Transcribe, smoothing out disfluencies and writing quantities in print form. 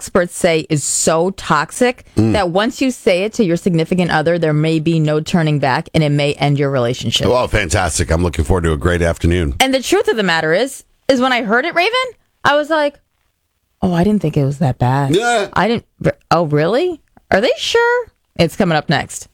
experts say is so toxic that once you say it to your significant other, there may be no turning back and it may end your relationship. Oh, fantastic. I'm looking forward to a great afternoon. And the truth of the matter is when I heard it, Raven, I was like, oh, I didn't think it was that bad. Yeah. Oh, really? Are they sure? It's coming up next.